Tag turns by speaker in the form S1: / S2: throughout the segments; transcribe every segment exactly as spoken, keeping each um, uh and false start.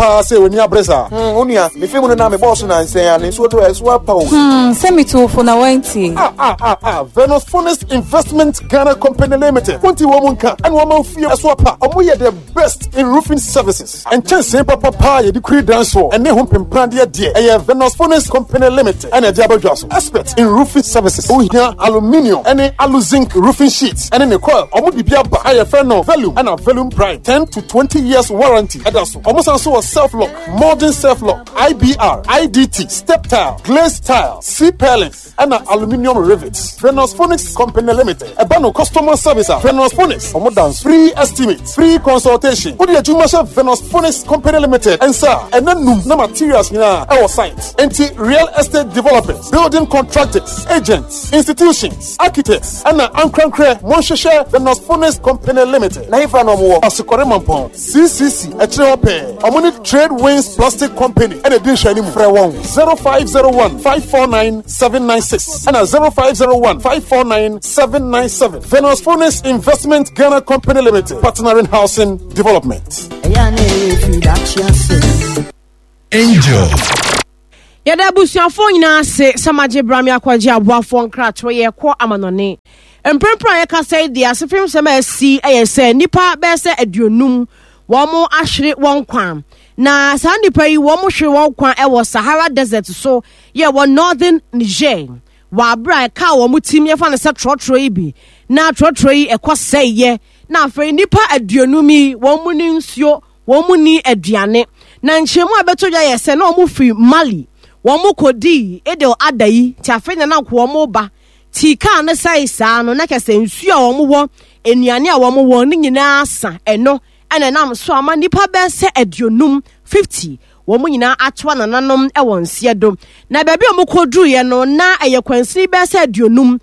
S1: pa say when you abresa. Hmm, unia, me feel no na me boss na nsen ya, so to e so apa o.
S2: Hmm, send me to for na twenty.
S1: Ah ah ah ah, Venus Funnest Investment Ghana Company Limited. twenty woman ka and woman feel so apa. Omo ye the best in roofing services. And chance say papa pa ye the creed dance for. And ne hom pempran de de. E Venus Funnest Company Limited. And e diabo jaso. Expert in roofing services. O here aluminium and alu zinc roofing sheets. And in coil omo bibia ba aye friend no value and a volume prime ten to twenty years warranty. Edaso omo also a self lock, modern self lock, I B R, I D T, step tile, glaze tile, C pellets and aluminium rivets. Venus Funnest Company Limited. Ebano customer service. Venus Funnest omo dance free estimate, free consultation. Odi adwuma sha Venus Funnest Company Limited. And sir, and then num na materials na our site. Enti real estate developers, building contractors, agents, institutions, architects, and Ankrankre Monsheshe Venus Funnest Company Limited. Na ifa no mo asikore mampon. C C C Echeope. Omoni Trade Winds Plastic Company. And edin shani mu frɛ one zero five zero one five four nine seven nine six and zero five zero one five four nine seven nine seven. Venus Funnest Investment Ghana Company Limited. Partnering Housing Development.
S3: Angel.
S4: Yada busuafo nyina se samaje brami akwaje aboafo nkrato ye kɔ amanone. Emprempra ye ka say dia sefim sema asi eye se nipa be se aduonum wo mo ahwere won kwan. Na saa nipa yi wo mo hwere won kwan e wo Sahara Desert so ye wo Northern Niger. Wa bra ka wo mo tim ye fa ne se trotro yi bi. Na trotro yi e kɔ say ye. Na afre nipa aduonum yi wo mo ni nsuo, wo mo ni aduane. Na nchemu abeto ya ye se na wo mo fi Mali. Womo kodi edel adai ti afenya na ko womo ba ti ka ne sai saa no na kese nsu a womo wo enuane a womo wo ni nyina asa eno ene nam so ama nipa be se aduonum fifty womo nyina atwa nananom e won siedo na baabi omo kodru ye no na eye kwansiri be se aduonum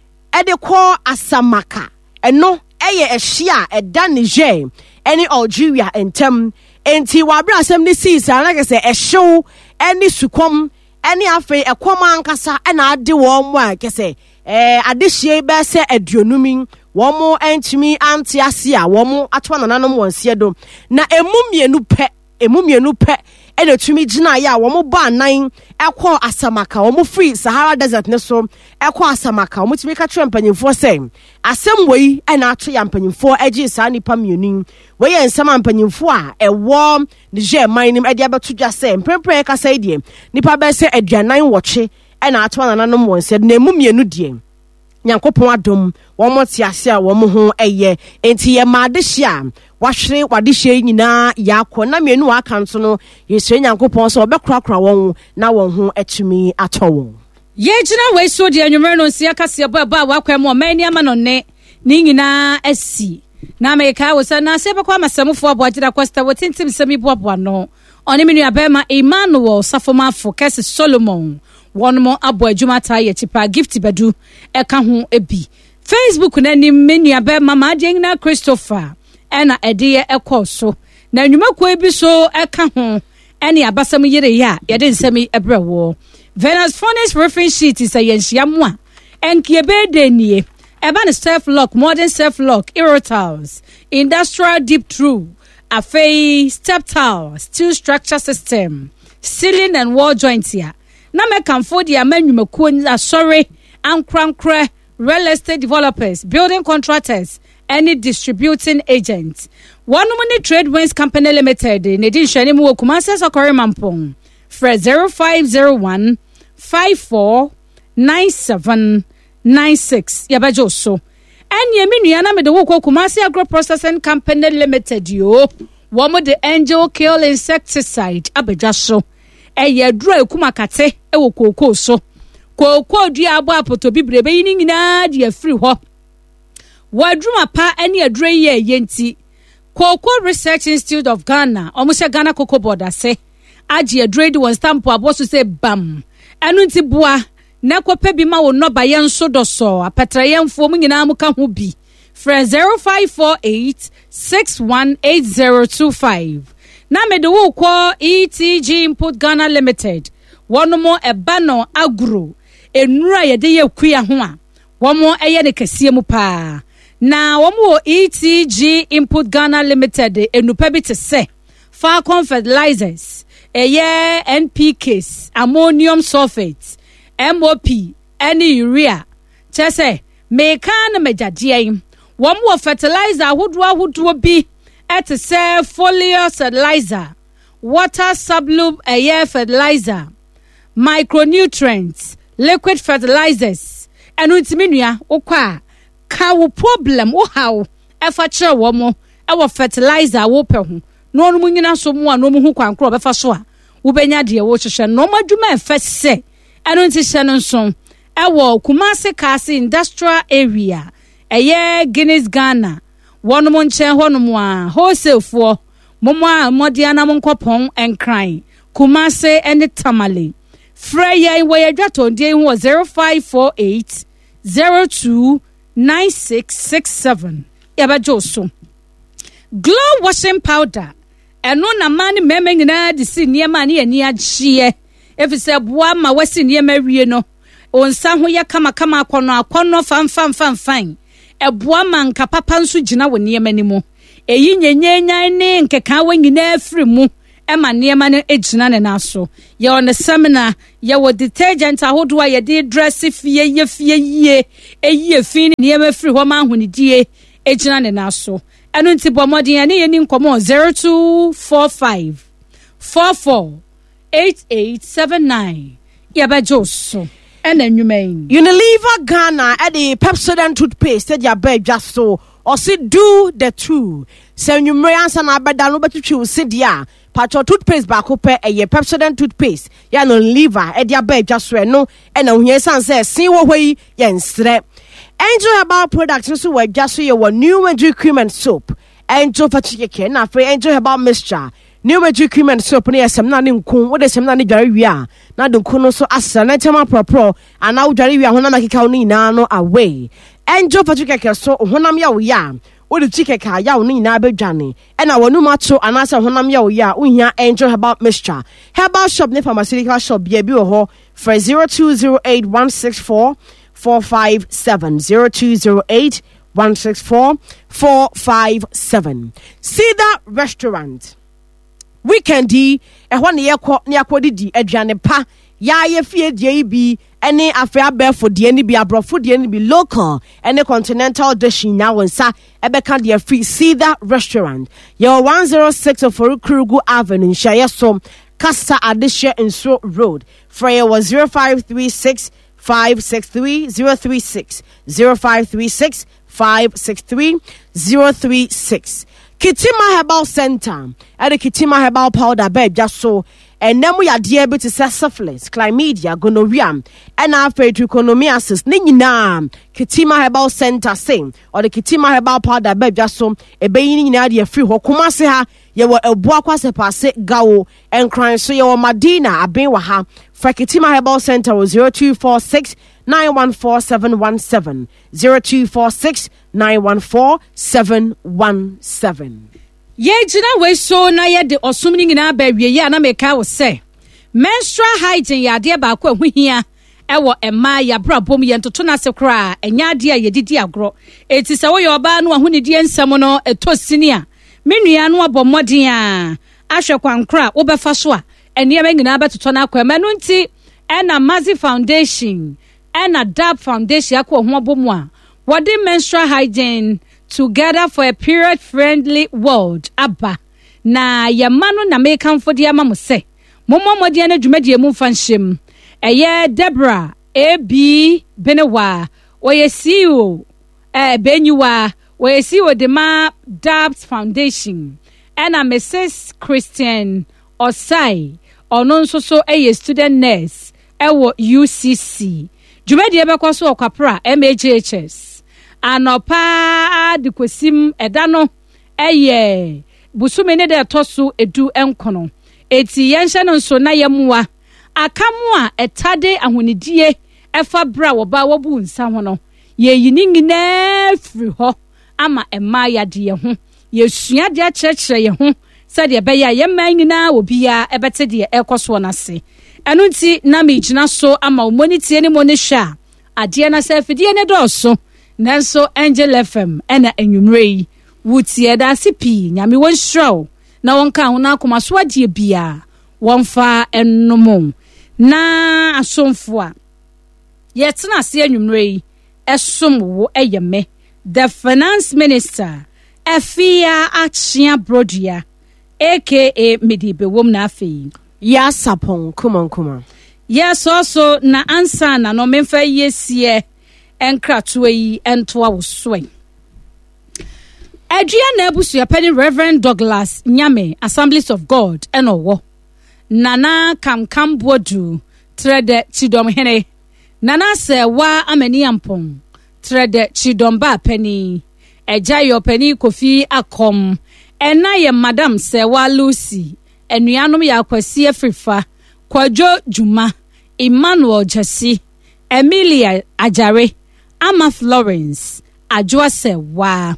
S4: e de ko Asamaka eno eye ehia eda Niger ene Algeria entem enti wabra asem ni sisa na kese ehyew eni sukom eni afi ekom ankasa ena ade wo mo a kese eh adehie be se aduonumi wo mo entimi anti ase a wo mo atwa nananom wonsie do na emumienu pe emumienu pe ene tumi gina ya wo mo ba nan ekọ Asamaka wo mo free Sahara Desert ne so ekọ Asamaka wo mo tumi ka twa mpanyimfo se asem wei ena ato ya mpanyimfo agi sa nipa mienu we ye nsama mpanyimfo a ewo Niger minim ade abeto dwa se mpempre ka sai die nipa be se aduanan woche ena ato nananom wonse na emumienu die Nyankopon adom wo mo ti ase a wo mo ho eye enti ye ma de hia wahwere wade hia nyina yakọ na mienu aka nso no yesre Nyankopon so obekrakra won na won ho atumi atọ won
S5: ye gina we so de anwumere no nsia kase ba ba wakwa mo mani ama no ne ni nyina asi na meka wo sa na se bekwa masamfo aboagida Costa wotintim semi boabo no oni menu abema Emmanuel Safomafo Kese Solomon one more abo adwuma ta ye chipa gift bedu eka ho ebi Facebook na ni menu abema ma de na Christopher ena ede ekọ so na anwuma ko ebi so eka ho ene abasam yire ya ye de nsemi ebrewo Venus Funnest roofing sheet is a yenhia a enkie be de nie eba ne self lock modern self lock Erotiles industrial deep through afei step tile steel structure system ceiling and wall joints here na me kamfo dia manwumakuo ni asori ankrankra real estate developers building contractors any distributing agents one money Trade Winds Company Limited in addition mu Kumasi Sokore Mampong for zero five zero one five four nine seven nine six yabajo so enye menua na me de wo Kumasi Agro Processing Company Limited yo wo mo de Angel Kill insecticide abeja so eye duro ekumakate e wo koko so koko dua abo apoto bibrebe yi nyina de afiri ho wadruma pa ene aduro ye yenti Koko Research Institute of Ghana omo Ghana Cocoa Board ase agi aduro de won stamp abo so say bam enu nti boa na kopa bi ma wo no ba yen so do so apetra yemfo mu nyina mu ka ho bi fra zero five four eight six one eight zero two five na me de wo ko E T G Input Ghana Limited wono mo eba no agro enura ye de ye kuya ho a wo mo eye ne kase mu pa na wo mo E T G Input Ghana Limited enupa bi te se Falcon fertilizers, eye N P Ks, ammonium sulfate, M O P, any urea. Chese, meka na mejadie. Wamu fertilizer hudwa hudwa bi, et se foliar fertilizer, water sublube eye fertilizer, micronutrients, liquid fertilizers, and ultiminua, okwa, ka wo problem, wo how, efa chere wamo, ewa fertilizer wo pe hu. No mu nyina so mu a no mu hu kwankro befa so a wo benya de wo hwehwe no madwuma efa se eno nti hye no nso ewo Kumasi Kasi industrial area eye Guinness Ghana wono mo nchen hono mu a wholesale fo momo a modia na monkopon enkran Kumasi ene Tamale Freya we adwato die hu zero five four eight zero two nine six six seven yabajo so Glow washing powder eno na mani meme nyina de si niema na ani agye efise boa ma wasi niema wie no onsa ho ya kama kama akono akono fam fam fam fine eboa ma nka papa nso gina wo niema ni mu eyi nyenya ne nkeka wa nyina afiri mu ema niema ne egina ne naso ye on seminar ye wo detergent ahodo a ye de dress fie ye fie yie eyi fi niema afiri ho ma ahonidie egina ne naso enu nti bomodin ani ye ni nkomo zero two four five four four eight eight seven nine yabajo so ena nwumain
S4: Unilever Ghana at the Pepsodent toothpaste ya be just so or si do the two se nwumre ansa na abeda no betwetwe si dia patcho toothpaste ba ko pe eye Pepsodent toothpaste ya no liver e dia be just so no ena ohia san se sin wo hoi ye nsre Angel Herbal products so we just so your new magic cream and soap. Angel Fatike na free Angel Herbal mixture. New magic cream and soap near some na nkun. What is some na ni jari wia. Na dunkuno so asa na tema pro pro. And now jari wia hona makika ni na no away. Angel Fatike so honam ya wia. What the chike ka ya ni na bedwane. And our new macho and asa honam ya wia. Unya Angel Herbal mixture. Herbal shop ne pharmaceutical shop bi bi ho for zero two zero eight one six four Four five seven zero two zero eight one six four four five seven. Cedar Restaurant. Weekendy. Ehwa ne yekọ ne akodidi aduane pa. Ya ye fie die bi ene afia befo die ni bi abrofo die ni bi local ene continental dish na wonsa ebeka de free Cedar Restaurant. Your one oh six of Orukurugu Avenue Shayesom Kasa Adisha Inso Road. Freya was zero five three six Five six three zero three six zero five three six five six three zero three six. Kitima Herbal Center at the Kitima Herbal Powder Bed just so and then we are dear bit to syphilis, chlamydia, gonorrhea, and our trichomoniasis. Nina Kitima Herbal Center same or the Kitima Herbal Powder Bed just so a baby nadia free hokumasiha. Ye were a boakwa se passe gao and crying so your Madina a bewaha. Frakitima Herbal Center was zero two four six nine one four seven one seven zero two four six nine one four seven one seven.
S5: Ye jina we so na ye de osumni nyina ba wie ya na meka wo se menstrual hygiene ya de ba kwa huhia ewo ema ya brabom ye ntoto na se kra enya de ye didi agro eti se wo ye oba no ahunidi ensem no etosini a menua no abomodin a ahwe kwankra wo befa so a enia ba nyina betoto na akwa manu nti ena Mazi Foundation ena D A B Foundation akwa ho abomu a wodi menstrual hygiene together for a period friendly world abba na yamano na mekan fodi ama mo se mommo modi na dwumadie mu fanhyem eye Deborah A B Benewa oye C E O eh Benyuwa oye C E O de ma D A B Foundation ena Missus Christian Osai ono nso so eye student nurse ewo U C C dwumadie bekọ so okwapra M H H S anopa adikwesim edano eye busume ne de toso edu enkono eti yenhye no nso na yemua akamu a etade ahonidie efa bra wo ba wobu nsa ho no ye yini nyina firi ho ama ema ya de ye ho ye sua de akyerɛkyerɛ ye ho sɛ de be ya ye man nyina obi ya ebete de ekoso na se eno nti na me gyina so ama omonitie ne mo ne hwa ade na sɛ fidie ne dɔɔso nanso Angel F M ena enwumrei wutie da sipi nyame wonhrow na wonka ho na akoma so agye bia wonfa ennom na asomfo a yetena ase anwumre yi esom wo eyeme the finance minister Efia Achia Brodia aka Midibewom na afei
S4: ya sapon kuma kuma
S5: yes also na ansa na no memfa yesie enkrato yi entoa wo soe Adria na abusua pani Reverend Douglas Nyame Assemblies of God enowo Nana Kamkam Bodu Trede Chidom Hene Nana se wa amani ampon Trede Chidom ba pani Ejayo pani Kofi Akom Ena ye Madam Sewa Lucy Enuanom ya kwasi Afrifa Kwajo Juma Emmanuel Jesse Emilia Ajare Ama Florence Ajwa Sewa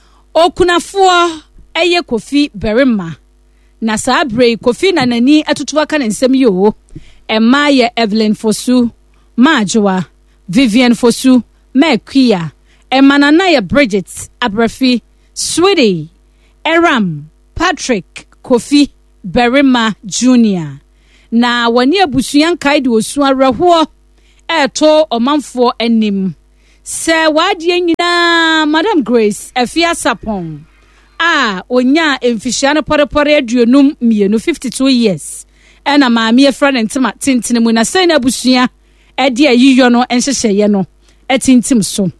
S5: Okunafo eye Kofi Berima na sabre Kofi na nani atutu aka nsem yo Emma ye Evelyn Fosu Majwa Vivian Fosu Mekia Emanana ye Bridget Abrafi Sweetie Eram Patrick Kofi Berima Junior na wani abusuan kaide osu areho eto omanfo anim se wadie nyina Madam Grace Efia Sapon a onya emfihia no porepore aduonum mienu fifty-two years ena maami efra ne ntima tintine mu na sai na abusua ede ayiyo no enhyehyeye no etintim so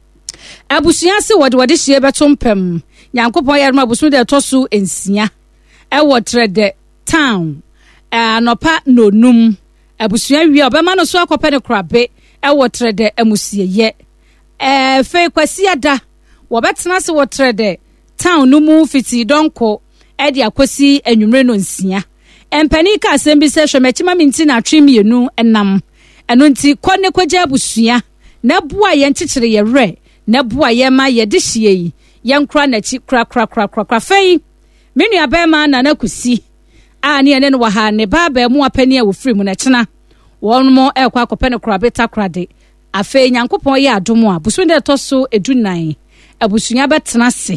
S5: abusua se wode wode hye betompem Nyankopon yarma abusu de toso ensia e wotrede town anopa nonum abusua wi obema no so akope ne krabe e wotrede amusieye eh fe kwasi ada wobetena se wotrede town no mu fiti donko e de akosi anwumre no nsia empani ka asembi se hwemachima minti na atwemienu enam eno nti konne kwaje abusua na bua ye nkyekere ye re na bua ye ma ye de hie yi ye nkra na chi kra kra kra kra kra fei menu abema na na kusi a ne ene no waha ne baba mu apani a wo free mu na kyena won mo e kwa akopɛ ne kra beta krade afei Nyankopɔn ye adom a busu de toso edunan abusua betena se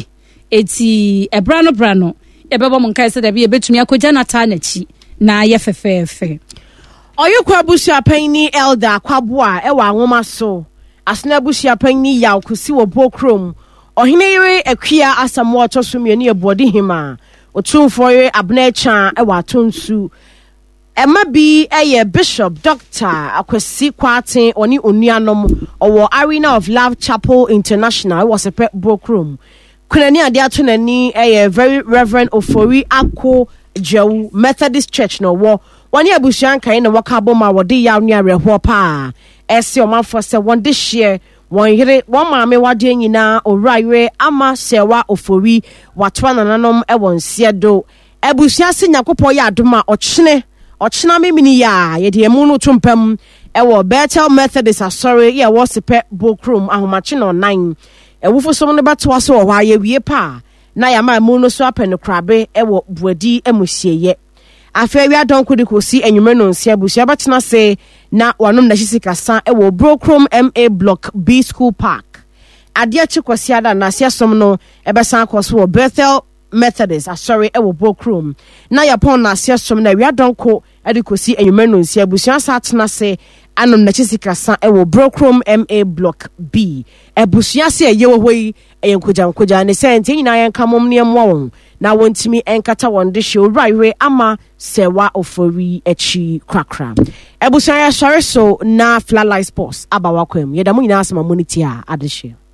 S5: eti ebra no bra no ebebo mo nkai se da bi ebetumi akogya na ta na chi na ye fefefe
S4: Oyekwa abusua pani elder Kwaboa e wa nwoma so asena abusua pani yaw kusi wo bokrom ohine yire akwia asamo otoso mienu ebodi hima otumfo yire abnecha e wa tonsu Emma bi eye Bishop Doctor Akwesi Kwaten oni onuanom owo Arena of Love Chapel International was a pet bokrom kunani ade ato nani eye very Reverend Ofori Akko Jew Methodist Church no wo wani abusuan kan na wakabo ma wode yaw ne areho pa ese o manfo se won de hye won yire won maame wade nyina oraiwe ama sewa Ofori watwa nananom e won siedo abusuan se Nyankopon ya adoma ochene ochena memini ya ye de emu no tumpam e wo Bethel Methodist asori ye wo sepe bokrom ahomache no nine e wufo som ne beto aso wo ha ye wie pa na ya ma emu no so apene krabe e wo buadi emusieye afa wi adonko de kosi enwumre no nsia busia betena se na wanom na hisi kasa e wo Brokrom M A Block B School Park ade achi kwasi ada na sia som no e besan akoso wo Bethel Methodist asori e wo Brokrom na yapon na sia som na wi adonko e de kosi enwumre no nsia busia sa atena se anom na hisi kasa e wo Brokrom M A Block B e busia se ye wo hoi e yankoja nkoja ne sente nyina yan kamom ne mo won na wontimi enkata won de show raiwe ama sewa Ofori echi krakra ebusan ya sore so na Flatline Sports abawakwem yedamu nyina asema monity a ade show